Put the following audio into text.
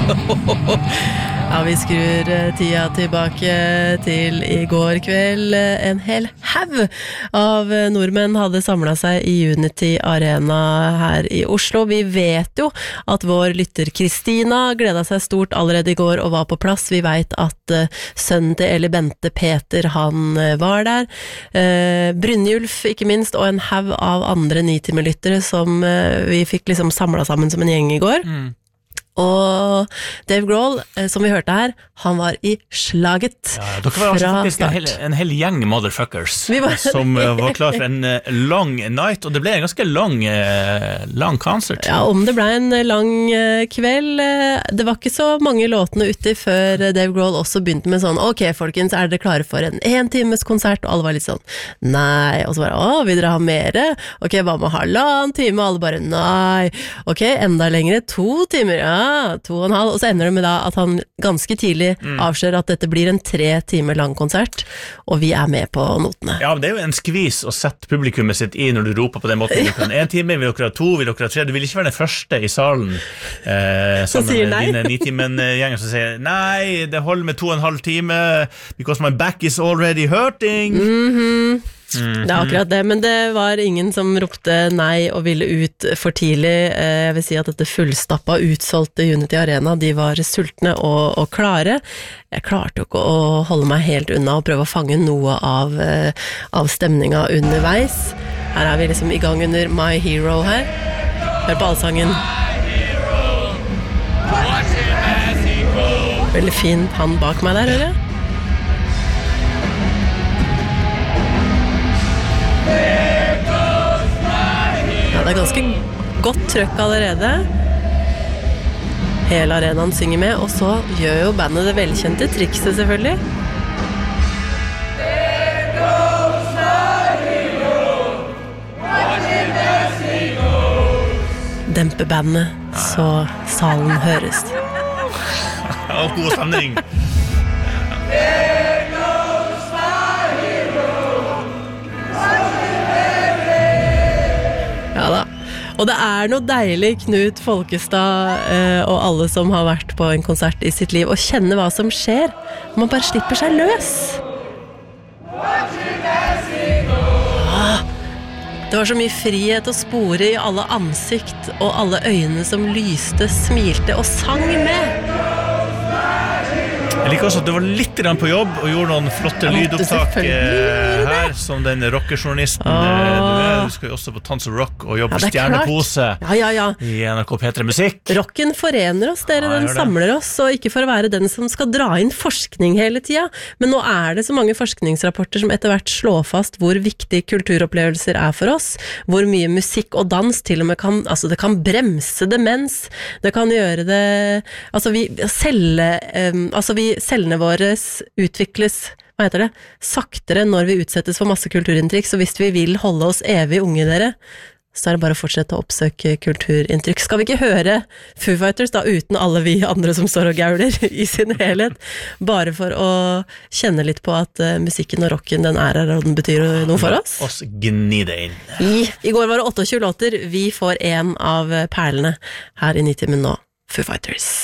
Ja, vi skrur tida tilbake til I går kveld. En hel haug av nordmenn hadde samlet seg I Unity Arena her I Oslo. Vi vet jo at vår lytter Kristina gledet seg stort allerede I går og var på plass. Vi vet at sønnen til Eli Bente Peter, han var der. Brynjulf ikke minst, og en haug av andre Nitimer-lyttere som vi fikk liksom samlet sammen som en gjeng I går. Og Dave Grohl, som vi hørte her, han var I slaget. Ja, dere var altså faktisk en hel gjeng motherfuckers som var klar for en lang night, og det ble en ganske lang konsert. Ja, om det ble en lang kveld. Det var ikke så mange låtene ute før Dave Grohl også begynte med sånn, ok folkens, dere klare for en times konsert? Og alle var litt sånn, nei. Og så bare, vil dere ha mere? Ok, hva med 1,5 time? Og alle bare, nei. Ok, enda lengre, 2 timer, ja. 2,5, og så ender det med da at han ganske tidlig avslører at dette blir en 3 timer lang konsert, og vi med på notene. Ja, men det jo en skvis å sette publikummet sitt I når du roper på den måten. Vil dere 1 time, vil dere ha 2, vil dere ha 3? Du vil ikke være den første I salen sammen med dine 9-timen-gjenger som sier, nei, det holder med 2,5 time, because my back is already hurting. Det akkurat det, men det var ingen som ropte nei og ville ut for tidlig. Jeg vil si at dette fullstappa, utsolgte Unity Arena, de var sultne og klare. Jeg klarte ikke å holde meg helt unna og prøve å fange noe av stemninga underveis. Her vi liksom I gang under My Hero her. Hør på allsangen. Veldig fin han bak meg der, hører jeg. Ja, det ganske godt trøkk allerede. Hele arenaen synger med, og så gjør jo bandet det velkjente trikset selvfølgelig. Dempe bandet, så salen høres. Og god stemning. Ja da. Og det noe deilig, Knut Folkestad og alle som har vært på en konsert I sitt liv, å kjenne hva som skjer. Man bare slipper seg løs. Det var så mye frihet å spore I alle ansikt og alle øyne som lyste, smilte og sang med. Jeg liker også at du var litt på jobb og gjorde noen flotte lydopptak her, som den rockerjournalisten du skal jo også på Tons of Rock og jobbe på Stjernepose I NRK P3 Musikk. Rocken forener oss, den samler oss, og ikke for å være den som skal dra inn forskning hele tiden, men nå det så mange forskningsrapporter som etter hvert slår fast hvor viktig kulturopplevelser for oss, hvor mye musikk og dans til og med kan, altså det kan bremse demens, det kan gjøre det, altså cellene våre utvikles, hva heter det, saktere når vi utsettes for masse kulturinntrykk, så hvis vi vil holde oss evig unge dere, så det bare å fortsette å oppsøke kulturinntrykk. Skal vi ikke høre Foo Fighters da, uten alle vi andre som står og gauler I sin helhet, bare for å kjenne litt på at musikken og rocken, den her, og den betyr noe for oss? Oss gni det inn. I går var det 28 låter, vi får en av perlene her I 90 min nå, Foo Fighters.